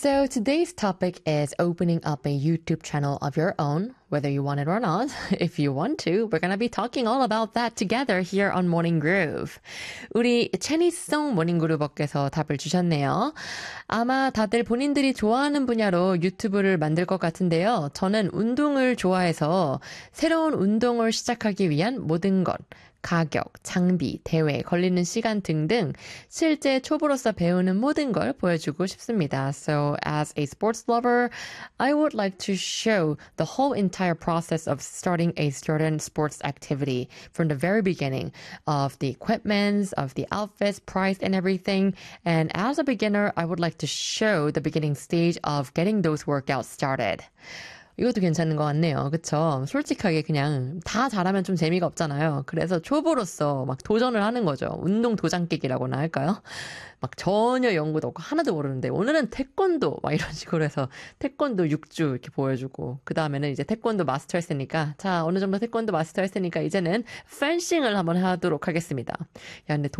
So today's topic is opening up a YouTube channel of your own, whether you want it or not. If you want to, we're going to be talking all about that together here on Morning Groove. 우리 체니송 모닝그루버께서 답을 주셨네요. 아마 다들 본인들이 좋아하는 분야로 유튜브를 만들 것 같은데요. 저는 운동을 좋아해서 새로운 운동을 시작하기 위한 모든 것, 가격, 장비, 대회, 걸리는 시간 등등 실제 초보로서 배우는 모든 걸 보여주고 싶습니다. So as a sports lover, I would like to show the whole entire process of starting a certain sports activity from the very beginning of the equipment, of the outfits, price, and everything. And as a beginner, I would like to show the beginning stage of getting those workouts started. 이것도 괜찮은 것 같네요. 그쵸? 솔직하게 그냥 다 잘하면 좀 재미가 없잖아요. 그래서 초보로서 막 도전을 하는 거죠. 운동 도장 깨기라고나 할까요? 막 전혀 연구도 없고 하나도 모르는데 오늘은 태권도 막 이런 식으로 해서 태권도 6주 이렇게 보여주고 그 다음에는 이제 태권도 마스터 했으니까 자 어느 정도 태권도 마스터 했으니까 이제는 펜싱을 한번 하도록 하겠습니다. 야 근데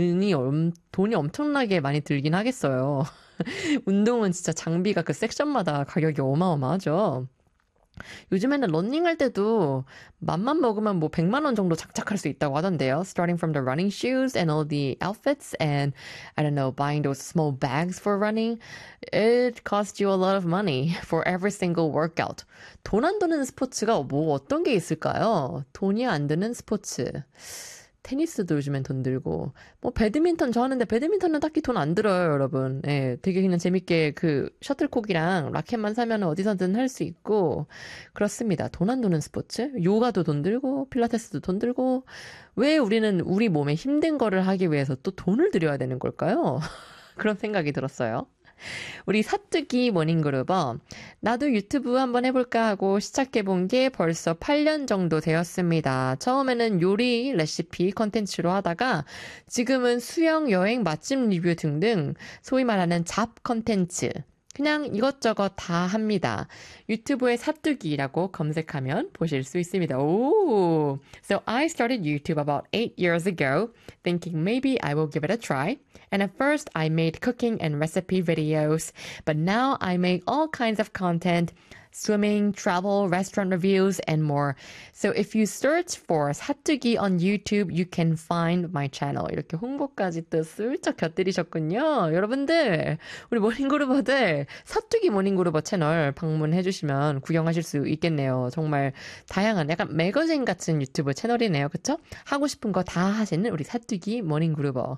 돈이 엄청나게 많이 들긴 하겠어요. 운동은 진짜 장비가 그 섹션마다 가격이 어마어마하죠. 요즘에는 러닝할 때도 맘만 먹으면 뭐 100만 원 정도 장착할 수 있다고 하던데요. Starting from the running shoes and all the outfits and I don't know, buying those small bags for running. It costs you a lot of money for every single workout. 돈 안 드는 스포츠가 뭐 어떤 게 있을까요? 돈이 안 드는 스포츠. 테니스도 요즘엔 돈 들고 뭐 배드민턴 저 하는데 배드민턴은 딱히 돈 안 들어요 여러분. 예, 되게 그냥 재밌게 그 셔틀콕이랑 라켓만 사면 어디서든 할 수 있고 그렇습니다. 돈 안 드는 스포츠? 요가도 돈 들고 필라테스도 돈 들고 왜 우리는 우리 몸에 힘든 거를 하기 위해서 또 돈을 들여야 되는 걸까요? 그런 생각이 들었어요. 우리 사뚜기 모닝그루버 나도 유튜브 한번 해볼까 하고 시작해본 게 벌써 8년 정도 되었습니다. 처음에는 요리 레시피 컨텐츠로 하다가 지금은 수영, 여행, 맛집 리뷰 등등 소위 말하는 잡 컨텐츠 그냥 이것저것 다 합니다. 유튜브에 사뚜기라고 검색하면 보실 수 있습니다. 오! So I started YouTube about 8 years ago, thinking maybe I will give it a try. And at first I made cooking and recipe videos, but now I make all kinds of content, swimming, travel, restaurant reviews, and more. So if you search for 사뚜기 on YouTube, you can find my channel. 이렇게 홍보까지 또 슬쩍 곁들이셨군요. 여러분들, 우리 모닝그루버들 사뚜기 모닝그루버 채널 방문해 주시면 구경하실 수 있겠네요. 정말 다양한 약간 매거진 같은 유튜브 채널이네요. 그쵸? 하고 싶은 거 다 하시는 우리 사뚜기 모닝그루버.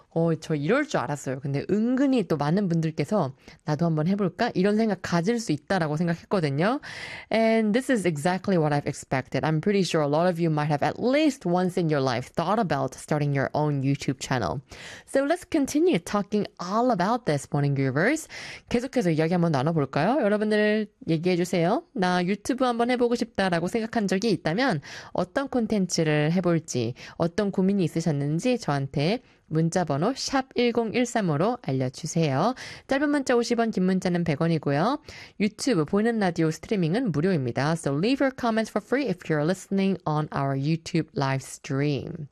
저 이럴 줄 알았어요. 근데 은근히 또 많은 분들께서 나도 한번 해볼까? 이런 생각 가질 수 있다라고 생각했거든요. And this is exactly what I've expected. I'm pretty sure a lot of you might have at least once in your life thought about starting your own YouTube channel. So let's continue talking all about this, Morning Groovers. 계속해서 이야기 한번 나눠볼까요? 여러분들 얘기해주세요. 나 유튜브 한번 해보고 싶다라고 생각한 적이 있다면 어떤 콘텐츠를 해볼지, 어떤 고민이 있으셨는지 저한테 문자번호 샵 1013으로 알려주세요. 짧은 문자 50원, 긴 문자는 100원이고요. 유튜브 보이는 라디오 스트리밍은 무료입니다. So leave your comments for free if you're listening on our YouTube live stream.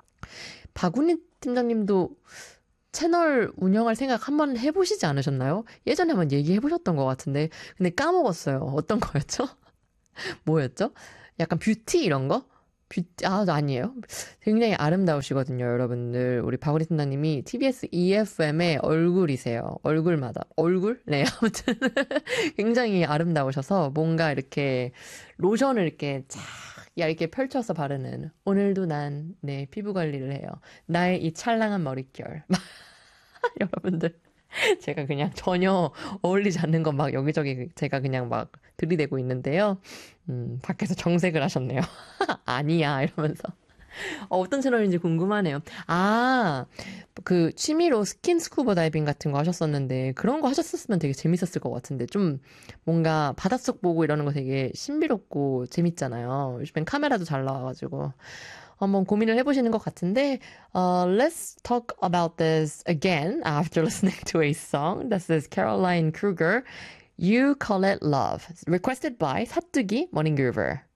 박운희 팀장님도 채널 운영할 생각 한번 해보시지 않으셨나요? 예전에 한번 얘기해보셨던 것 같은데 근데 까먹었어요. 어떤 거였죠? 뭐였죠? 약간 뷰티 이런 거? 아니에요. 굉장히 아름다우시거든요, 여러분들. 우리 박우리 팀장님이 TBS EFM의 얼굴이세요. 얼굴마다. 얼굴? 네, 아무튼. 굉장히 아름다우셔서 뭔가 이렇게 로션을 이렇게 쫙 얇게 펼쳐서 바르는 오늘도 난, 네, 피부 관리를 해요. 나의 이 찰랑한 머릿결. 여러분들. 제가 그냥 전혀 어울리지 않는 건 막 여기저기 제가 그냥 막 들이대고 있는데요. 밖에서 정색을 하셨네요. 아니야 이러면서. 어떤 채널인지 궁금하네요. 그 취미로 스킨스쿠버 다이빙 같은 거 하셨었는데 그런 거 하셨었으면 되게 재밌었을 것 같은데 좀 뭔가 바닷속 보고 이러는 거 되게 신비롭고 재밌잖아요. 요즘엔 카메라도 잘 나와가지고. 한번 고민을 해보시는 것 같은데 let's talk about this again after listening to a song. This is Caroline Kruger. You Call It Love. Requested by 사뚜기 Morning Groover.